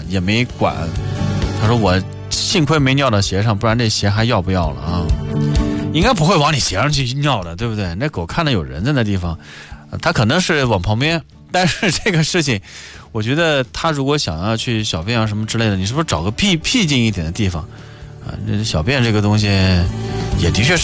也没管。他说我幸亏没尿到鞋上，不然这鞋还要不要了啊？应该不会往你鞋上去尿的，对不对？那狗看到有人在那地方，它可能是往旁边，但是这个事情，我觉得它如果想要去小便啊什么之类的，你是不是找个僻静一点的地方啊？这小便这个东西也的确是